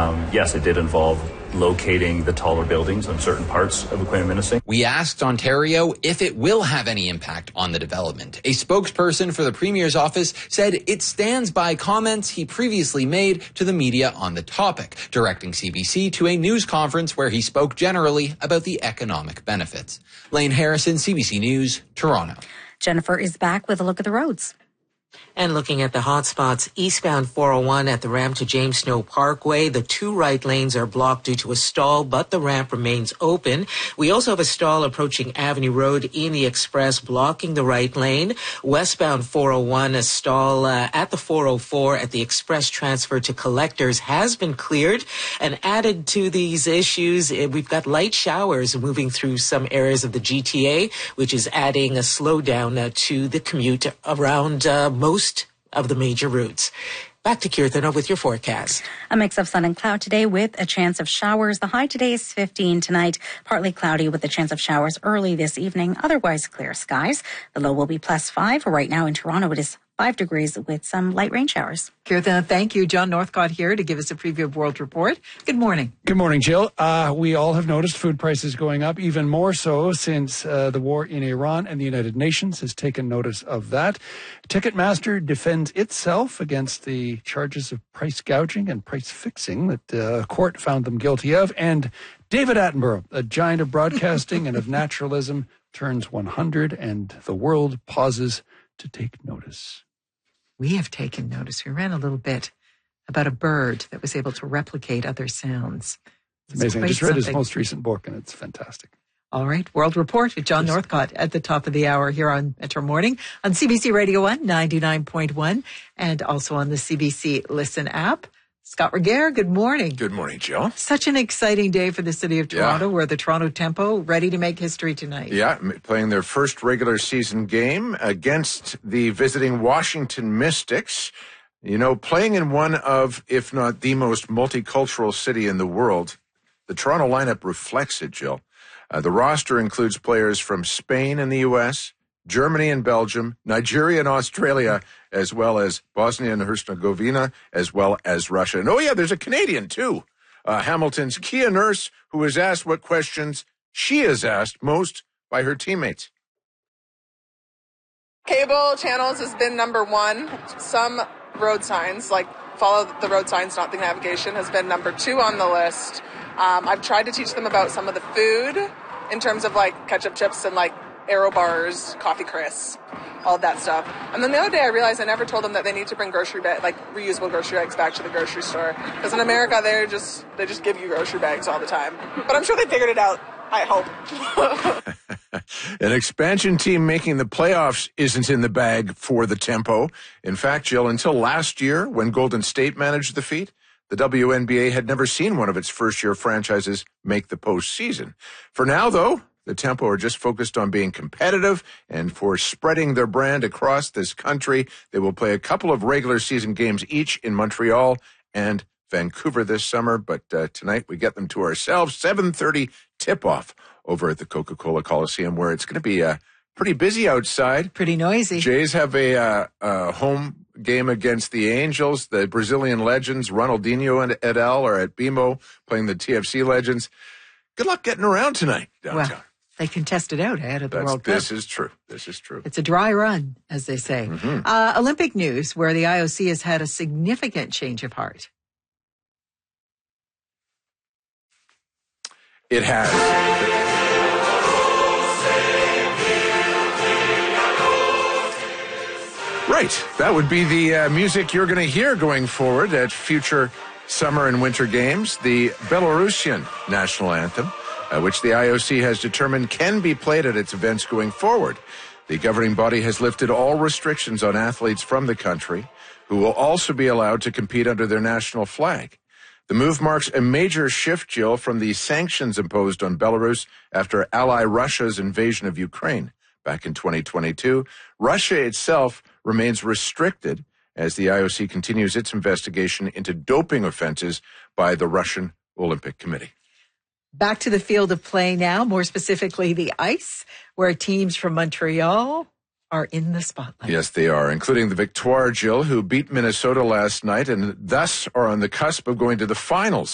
Yes, it did involve locating the taller buildings on certain parts of Aquila-Minisink. We asked Ontario if it will have any impact on the development. A spokesperson for the Premier's office said it stands by comments he previously made to the media on the topic, directing CBC to a news conference where he spoke generally about the economic benefits. Lane Harrison, CBC News, Toronto. Jennifer is back with a look at the roads. And looking at the hotspots, eastbound 401 at the ramp to James Snow Parkway, the two right lanes are blocked due to a stall, but the ramp remains open. We also have a stall approaching Avenue Road in the Express, blocking the right lane. Westbound 401, a stall at the 404 at the Express transfer to Collectors has been cleared. And added to these issues, we've got light showers moving through some areas of the GTA, which is adding a slowdown to the commute around most of the major routes. Back to Kirthana with your forecast. A mix of sun and cloud today with a chance of showers. The high today is 15 tonight. Partly cloudy with a chance of showers early this evening. Otherwise clear skies. The low will be +5. Right now in Toronto it is 5 degrees with some light rain showers. Kirthana, thank you. John Northcott here to give us a preview of World Report. Good morning. Good morning, Jill. We all have noticed food prices going up, even more so since the war in Iran, and the United Nations has taken notice of that. Ticketmaster defends itself against the charges of price gouging and price fixing that the court found them guilty of. And David Attenborough, a giant of broadcasting and of naturalism, turns 100, and the world pauses to take notice. We have taken notice. We ran a little bit about a bird that was able to replicate other sounds. It's amazing. I just read his most recent book, and it's fantastic. All right. World Report with John Northcott at the top of the hour here on Metro Morning on CBC Radio 1, 99.1, and also on the CBC Listen app. Scott Regehr, good morning. Good morning, Jill. Such an exciting day for the city of Toronto, where the Toronto Tempo ready to make history tonight. Yeah, playing their first regular season game against the visiting Washington Mystics. You know, playing in one of, if not the most multicultural city in the world, the Toronto lineup reflects it, Jill. The roster includes players from Spain and the U.S., Germany and Belgium, Nigeria and Australia, as well as Bosnia and Herzegovina, as well as Russia. And there's a Canadian too. Hamilton's Kia Nurse, who was asked what questions she is asked most by her teammates. Cable channels has been number one. Some road signs, like follow the road signs, not the navigation, has been number 2 on the list. I've tried to teach them about some of the food in terms of like ketchup chips and like Aero bars, coffee crisp, all of that stuff. And then the other day I realized I never told them that they need to bring grocery bag, like reusable grocery bags back to the grocery store. Because in America, they just give you grocery bags all the time. But I'm sure they figured it out, I hope. An expansion team making the playoffs isn't in the bag for the Tempo. In fact, Jill, until last year, when Golden State managed the feat, the WNBA had never seen one of its first-year franchises make the postseason. For now, though, the Tempo are just focused on being competitive and for spreading their brand across this country. They will play a couple of regular season games each in Montreal and Vancouver this summer. But tonight we get them to ourselves. 7:30 tip-off over at the Coca-Cola Coliseum, where it's going to be pretty busy outside. Pretty noisy. Jays have a home game against the Angels. The Brazilian legends, Ronaldinho and et al. Are at BMO playing the TFC legends. Good luck getting around tonight downtown. Well, they can test it out ahead of the World Cup. This is true. It's a dry run, as they say. Mm-hmm. Olympic news, where the IOC has had a significant change of heart. It has. Right. That would be the music you're going to hear going forward at future summer and winter games. The Belarusian national anthem, which the IOC has determined can be played at its events going forward. The governing body has lifted all restrictions on athletes from the country, who will also be allowed to compete under their national flag. The move marks a major shift, Jill, from the sanctions imposed on Belarus after ally Russia's invasion of Ukraine back in 2022. Russia itself remains restricted as the IOC continues its investigation into doping offenses by the Russian Olympic Committee. Back to the field of play now, more specifically the ice, where teams from Montreal are in the spotlight. Yes, they are, including the Victoire, Jill, who beat Minnesota last night and thus are on the cusp of going to the finals